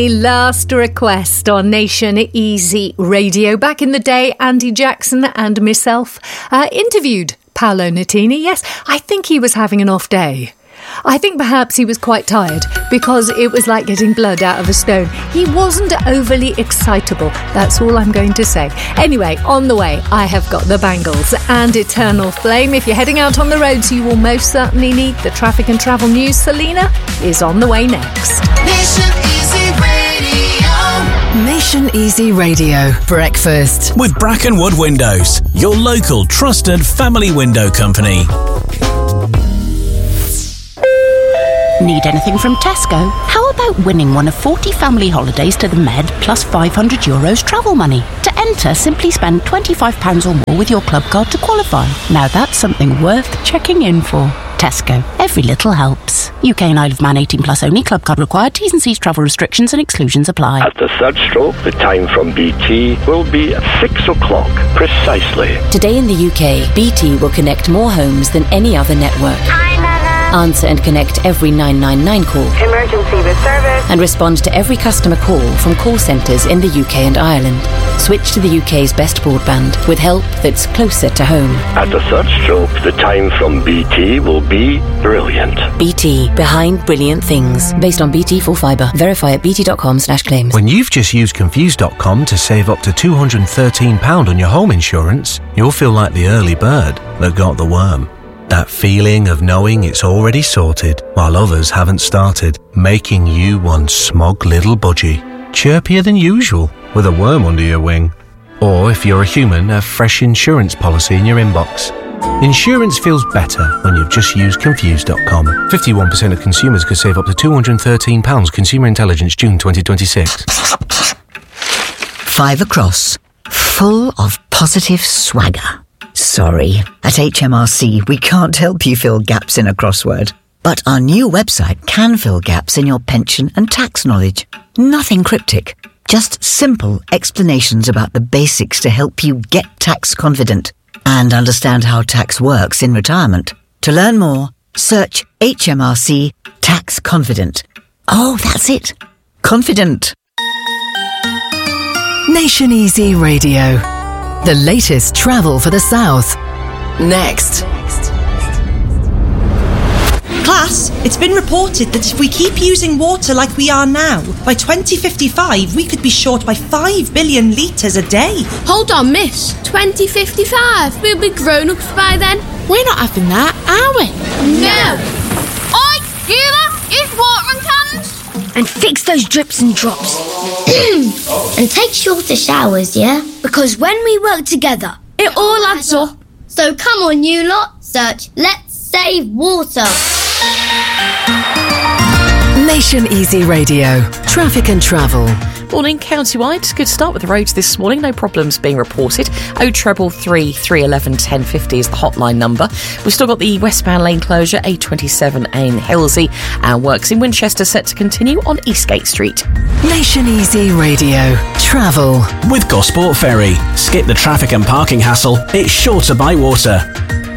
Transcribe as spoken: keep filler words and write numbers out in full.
Last request on Nation Easy Radio. Back in the day, Andy Jackson and myself uh, interviewed Paolo Nutini. Yes, I think he was having an off day. I think perhaps he was quite tired because it was like getting blood out of a stone. He wasn't overly excitable. That's all I'm going to say. Anyway, on the way, I have got the Bangles and Eternal Flame. If you're heading out on the roads, you will most certainly need the traffic and travel news. Selena is on the way next. Nation Easy Radio. Nation Easy Radio. Breakfast. With Brackenwood Windows, your local trusted family window company. Need anything from Tesco? How about winning one of forty family holidays to the Med plus five hundred euros travel money? To enter, simply spend twenty-five pounds or more with your club card to qualify. Now that's something worth checking in for. Tesco. Every little helps. U K and Isle of Man eighteen plus only. Club card required. T's and C's, travel restrictions and exclusions apply. At the third stroke, the time from B T will be at six o'clock precisely. Today in the U K, B T will connect more homes than any other network. Answer and connect every nine nine nine call. Emergency with service. And respond to every customer call from call centres in the U K and Ireland. Switch to the U K's best broadband with help that's closer to home. At the third stroke, the time from B T will be brilliant. B T. Behind brilliant things. Based on B T full fibre. Verify at bt.com slash claims. When you've just used Confused dot com to save up to two hundred thirteen pounds on your home insurance, you'll feel like the early bird that got the worm. That feeling of knowing it's already sorted while others haven't started, making you one smug little budgie, chirpier than usual with a worm under your wing. Or if you're a human, a fresh insurance policy in your inbox. Insurance feels better when you've just used Confused dot com. fifty-one percent of consumers could save up to two hundred thirteen pounds. Consumer Intelligence, June twenty twenty-six. Five across. Full of positive swagger. Sorry, at H M R C we can't help you fill gaps in a crossword. But our new website can fill gaps in your pension and tax knowledge. Nothing cryptic, just simple explanations about the basics to help you get tax confident and understand how tax works in retirement. To learn more, search H M R C Tax Confident. Oh, that's it. Confident. Nation Easy Radio. The latest travel for the South. Next. Class, it's been reported that if we keep using water like we are now, by twenty fifty-five we could be short by five billion litres a day. Hold on, miss. twenty fifty-five? We'll be grown-ups by then. We're not having that, are we? No. Oi, hear that? It's watering cans. And fix those drips and drops. And take shorter showers, yeah? Because when we work together, it all adds up. So come on, you lot. Search Let's Save Water. Nation Easy Radio. Traffic and travel. Morning, County-wide. Good start with the roads this morning. No problems being reported. oh treble three, three eleven, ten fifty is the hotline number. We've still got the westbound lane closure, A twenty-seven in Hilsey, and works in Winchester set to continue on Eastgate Street. Nation Easy Radio. Travel. With Gosport Ferry. Skip the traffic and parking hassle. It's sure to buy water.